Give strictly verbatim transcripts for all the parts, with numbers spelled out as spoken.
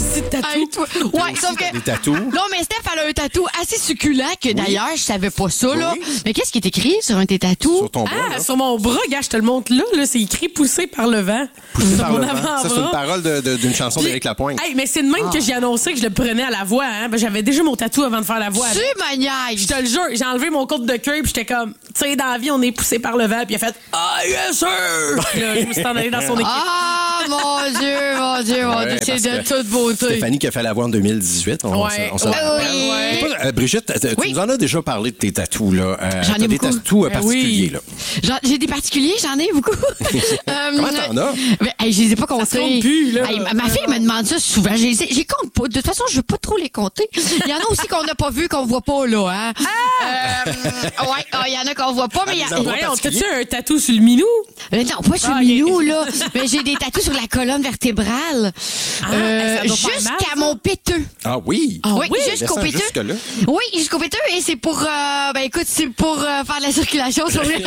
de tatou. Hey, toi- ouais, sauf que. Des tatous. Non, mais Steph, elle a un tatou assez succulent que d'ailleurs, je savais pas ça, là. Oui. Mais qu'est-ce qui est écrit sur un de tes tatous? Sur ton bras. Ah, là. sur mon bras, gars, je te le montre là, là, c'est écrit poussé par le vent. Poussé Sur par mon le vent. avant-bras. Ça, c'est une parole de- de- d'une chanson d'Éric Lapointe. Hey, mais c'est de même que j'ai annoncé que je le prenais à la voix, hein. Ben, j'avais déjà mon tatou avant de faire la voix. Tu maniaques. Je te le jure, j'ai enlevé mon côte de cuir puis j'étais comme, tu sais, dans la vie, on est poussé par le vent, puis il a fait ah yes sir. Puis là, je me suis en allé dans son équipe. Ah, mon Dieu, mon Dieu, mon Ouais, Dieu, c'est parce de que toute beauté. Stéphanie qui a fait la voix en deux mille dix-huit. On, Ouais. on s'en Ouais. rappelle. Oui. C'est pas- euh, Brigitte, tu Oui. nous en as déjà parlé de tes tatous, là. Euh, J'en ai t'as des beaucoup. tatous euh, Ben particuliers, oui. là. J'en- J'ai des particuliers, j'en ai beaucoup. Euh, Comment t'en as? Ben, hey, je les ai pas comptés. se compte plus, là. Hey, ma- ma fille me demande ça souvent. Je les ai- j'y compte pas. De toute façon, je veux pas trop les compter. Il y en a aussi qu'on n'a pas vu, qu'on voit pas, là. Hein? Euh, ouais, ah, il y en a qu'on voit pas, mais il y des a... endroits Ouais, on particulier. t'as-tu un tatou sur le minou? Euh, non, pas sur Ah, le ok. minou, là. Mais j'ai des tatous sur la colonne vertébrale. Ah, Euh, ça doit faire mal, jusqu'à ça. mon péteux. Ah oui? Ah oui, oui, jusqu'au descend péteux. jusque-là. Oui, jusqu'au péteux. Et c'est pour... euh, ben écoute, c'est pour euh, faire de la circulation sur les...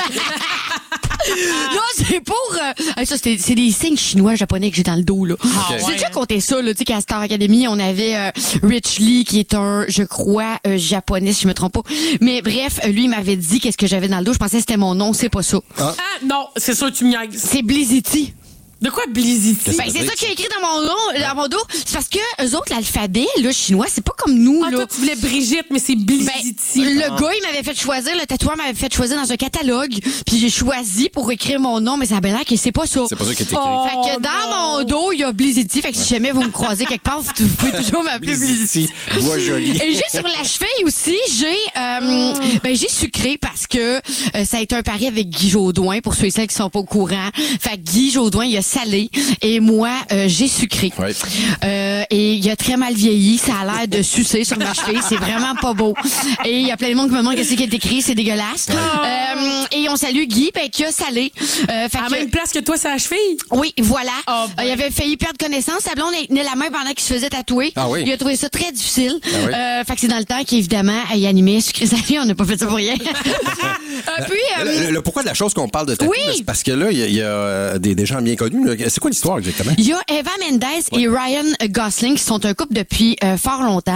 Non, c'est pour... euh, hey, ça, c'est c'est des signes chinois, japonais que j'ai dans le dos, là. Ah, J'ai ouais. déjà compté ça, là. Tu sais qu'à Star Academy, on avait euh, Rich Lee, qui est un, je crois, euh, japonais, si je me trompe pas. Mais bref, euh, lui, il m'avait dit qu'est-ce que j'avais dans le dos. Je pensais que c'était mon nom. C'est pas ça. Ah, non, c'est sûr que tu me niaises. C'est Blizity. De quoi Blizity? Ben, c'est ça qui est écrit dans mon nom, dans mon dos. C'est parce que eux autres, l'alphabet, là, chinois, c'est pas comme nous, Ah, là. toi, tu voulais Brigitte, mais c'est Ben, Blizity. le gars, il m'avait fait choisir, le tatoueur m'avait fait choisir dans un catalogue, puis j'ai choisi pour écrire mon nom, mais ça avait l'air que c'est pas ça. C'est pas ça qui est écrit. Oh, Fait que dans non. mon dos, il y a Blizity. Fait que si jamais vous me croisez quelque part, vous pouvez toujours m'appeler Blizity. Blizity, voix jolie. Et j'ai sur la cheville aussi, j'ai euh, ben j'ai sucré parce que euh, ça a été un pari avec Guy Jodoin pour ceux et celles qui sont pas au courant. Fait que Guy Jodoin, il a salé et moi euh, j'ai sucré. Ouais. Euh, et il a très mal vieilli, ça a l'air de sucer sur ma cheville, c'est vraiment pas beau. Et il y a plein de monde qui me demande qu'est-ce qui est écrit, c'est dégueulasse. Euh, et on salue Guy ben, qui a salé. Euh, fait À la que- même place que toi, c'est la cheville? oui, voilà. Oh, Euh, ben. il avait failli perdre connaissance. Sa blonde elle tenait la main pendant qu'il se faisait tatouer. Ah oui? Il a trouvé ça très difficile. Ah oui? Euh, fait que c'est dans le temps qu'évidemment, il animait Sucré Salé. On n'a pas fait ça pour rien. Euh, puis, euh, Le, le- le pourquoi de la chose qu'on parle de tatou, Oui. là, c'est parce que là, il y a, il y a, euh, des, des gens bien connus. là. C'est quoi l'histoire exactement? il y a Eva Mendes et Ryan Gosling qui sont un couple depuis euh, fort longtemps.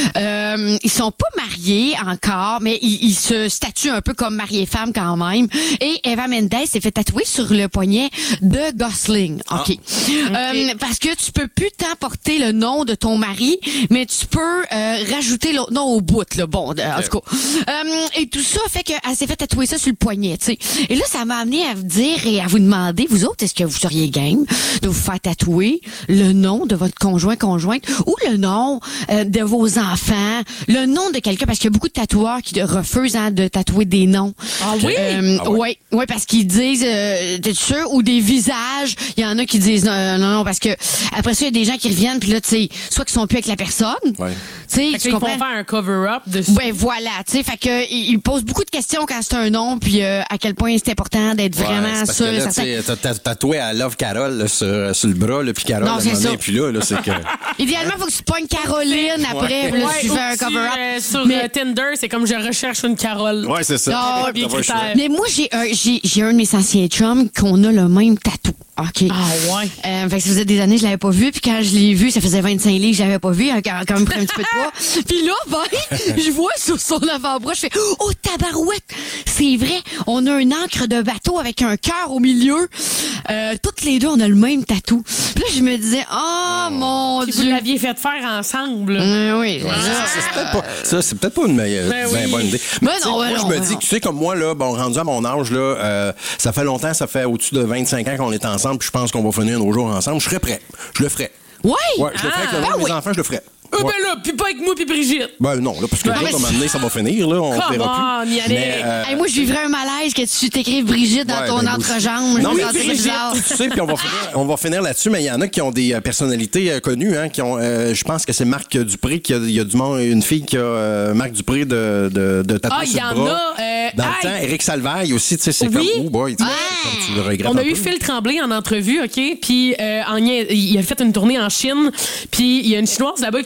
Euh, ils sont pas mariés encore, mais ils, ils se statuent un peu comme mari et femme quand même. Et Eva Mendes s'est fait tatouer sur le poignet de Gosling. OK. Euh, parce que tu peux plus t'emporter le nom de ton mari, mais tu peux euh, rajouter l'autre nom au bout, là. Bon, de- en tout cas. Euh, et tout ça fait qu'elle s'est fait tatouer ça sur le poignet, tu sais. Et là, ça m'a amené à vous dire et à vous demander, vous autres, est-ce que vous seriez game de vous faire tatouer le nom de votre conjoint, conjointe, ou le nom euh, de vos enfants, le nom de quelqu'un, parce qu'il y a beaucoup de tatoueurs qui refusent hein, de tatouer des noms. Ah oui? Euh, Ah ouais? ouais, ouais, parce qu'ils disent, euh, t'es sûr, ou des visages. Il y en a qui disent non, non, non, parce que après ça, il y a des gens qui reviennent, puis là, tu sais, soit qu'ils sont plus avec la personne, Ouais. tu sais, Fait tu qu'ils comprends? vont faire un cover-up dessus. Ben voilà, tu sais, fait que ils ils posent beaucoup de questions quand c'est un nom, puis euh, à quel point c'est important d'être Ouais, vraiment c'est parce sûr. que là, certain. tu sais, t'as- t'as tatoué à Love Carol là, sur, sur le bras, là, puis Carol, Non, à un c'est moment donné, ça. puis là, là c'est que... Idéalement, faut que tu te pognes Caroline après, puis là, tu ou fais un tu, cover-up. euh, sur Mais- euh, Tinder, c'est comme je recherche une Carole. Ouais, c'est ça. Non, Pas bien T'as pas le choix. critère. Mais moi, j'ai un, j'ai, j'ai un de mes anciens chums qu'on a le même tatou. OK. Ah ouais. Euh, fait que ça faisait des années que je l'avais pas vu, puis quand je l'ai vu, ça faisait vingt-cinq livres que je l'avais pas vu, hein, quand, quand même pris un petit peu de poids. Puis là, ben, je vois sur son avant-bras, je fais « Oh, tabarouette! C'est vrai, on a un encre de bateau avec un cœur au milieu. Euh, toutes les deux, on a le même tatou. » Puis là, je me disais « Oh, mon Si vous Dieu! l'aviez fait faire ensemble. » Euh, oui. Ouais, ça, c'est peut-être pas, ça, c'est peut-être pas une meilleure, Ben ben oui. bonne idée. Ben tu sais, non, ben moi, non, je me ben dis non. que, tu sais, comme moi, là, bon, rendu à mon âge, là, euh, ça fait longtemps, ça fait au-dessus de vingt-cinq ans qu'on est ensemble, puis je pense qu'on va finir nos jours ensemble. Je serais prêt. Je le ferais. Ouais! Ouais, je le ferais avec le Ah, nom de mes oui. enfants, je le ferais. Euh, Ouais. ben là, puis pas avec moi puis Brigitte. Ben non, là, parce que Ben, là, mais à un moment donné, ça va finir, là, on ne Come verra on, plus. Yannick. Mais, euh, Hey, moi, je vivrais un malaise que tu t'écrives Brigitte dans ouais, ton ben, moi aussi. entrejambe. Non, Je mais me sentirais Brigitte, bizarre. tu sais, puis on va finir, on va finir là-dessus, mais il y en a qui ont des euh, personnalités euh, connues, hein, qui ont, euh, je pense que c'est Marc Dupré, qui a, il y a du monde, une fille qui a euh, Marc Dupré de, de, de tatoué Ah, il sur y le en bras. a. euh, Dans aïe. le temps, Éric Salvaille aussi, tu sais, c'est Oui. comme, oh boy, tu sais, Ah. comme tu le regrettes On a un eu peu. Phil Tremblay en entrevue, OK? Puis euh, en nia- il a fait une tournée en Chine. Puis il y a une Chinoise là-bas qui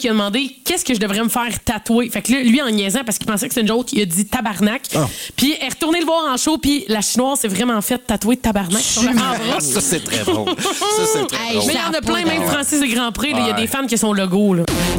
a demandé qu'est-ce que je devrais me faire tatouer. Fait que là, lui, en niaisant, parce qu'il pensait que c'était une joke, il a dit tabarnak. Oh. Puis elle est retournée le voir en show, puis la chinoise s'est vraiment fait tatouer tabarnak sur le bras. Ça, c'est très drôle. Ça, c'est très hey, drôle. Mais il y en a plein, même Francis et Grand Prix, il y a des fans qui sont logos, là.